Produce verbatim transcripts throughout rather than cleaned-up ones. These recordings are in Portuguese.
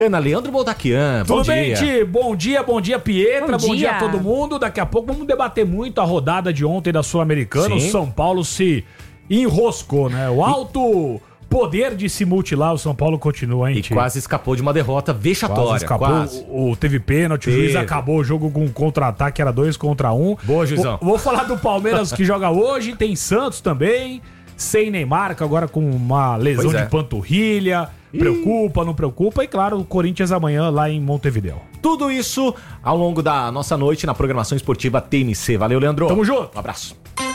Ana Leandro Boldaquian, bom Tudo dia. bem, Ti? Bom dia, bom dia, Pietra, bom, Bom dia. dia a todo mundo. Daqui a pouco vamos debater muito a rodada de ontem da Sul-Americana. O Sim. São Paulo se enroscou, né? O alto poder de se mutilar, o São Paulo continua, hein, E Ti? quase escapou de uma derrota vexatória. Quase escapou. Quase. O, o- teve pênalti, o Teve. juiz acabou o jogo com um contra-ataque, era dois contra um. Boa, juizão. Vou, vou falar do Palmeiras que joga hoje, tem Santos também, sem Neymar, que agora com uma lesão Pois é. de panturrilha. Preocupa, não preocupa? E claro, o Corinthians amanhã lá em Montevidéu. Tudo isso ao longo da nossa noite na programação esportiva T N C. Valeu, Leandro. Tamo junto. Um abraço.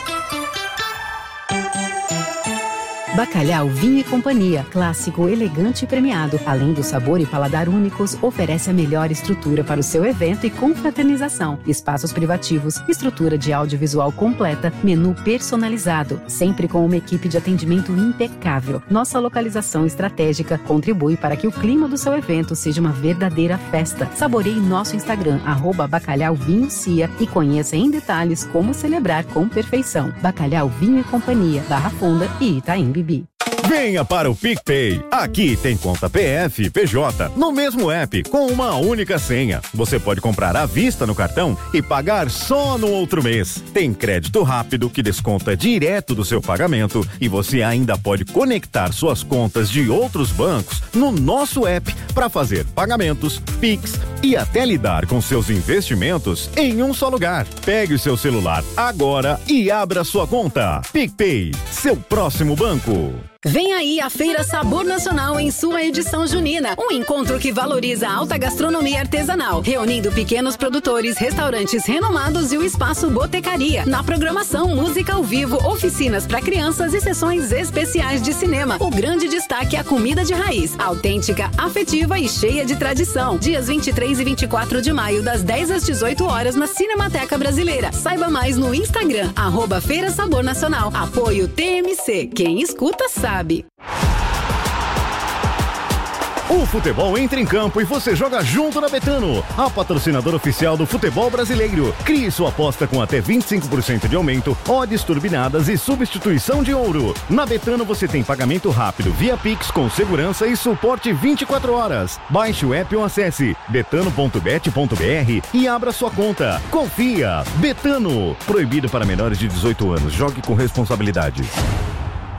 Bacalhau Vinho e Companhia, clássico, elegante e premiado. Além do sabor e paladar únicos, oferece a melhor estrutura para o seu evento e confraternização. Espaços privativos, estrutura de audiovisual completa, menu personalizado, sempre com uma equipe de atendimento impecável. Nossa localização estratégica contribui para que o clima do seu evento seja uma verdadeira festa. Saboreie nosso Instagram, arroba Bacalhau Vinho Cia, e conheça em detalhes como celebrar com perfeição. Bacalhau Vinho e Companhia, Barra Funda e Itaim Bibi. Venha para o PicPay. Aqui tem conta P F e P J no mesmo app, com uma única senha. Você pode comprar à vista no cartão e pagar só no outro mês. Tem crédito rápido que desconta direto do seu pagamento e você ainda pode conectar suas contas de outros bancos no nosso app para fazer pagamentos, Pix e até lidar com seus investimentos em um só lugar. Pegue o seu celular agora e abra sua conta. PicPay, seu próximo banco. Vem aí a Feira Sabor Nacional em sua edição junina. Um encontro que valoriza a alta gastronomia artesanal, reunindo pequenos produtores, restaurantes renomados e o espaço Botecaria. Na programação, música ao vivo, oficinas para crianças e sessões especiais de cinema. O grande destaque é a comida de raiz, autêntica, afetiva e cheia de tradição. Dias vinte e três e vinte e quatro de maio, das dez às dezoito horas, na Cinemateca Brasileira. Saiba mais no Instagram, arroba Feira Sabor Nacional. Apoio T M C. Quem escuta sabe. O futebol entra em campo e você joga junto na Betano, a patrocinadora oficial do futebol brasileiro. Crie sua aposta com até vinte e cinco por cento de aumento, odds turbinadas e substituição de ouro. Na Betano você tem pagamento rápido via Pix com segurança e suporte vinte e quatro horas. Baixe o app ou acesse betano ponto bet ponto br e abra sua conta. Confia! Betano. Proibido para menores de dezoito anos. Jogue com responsabilidade.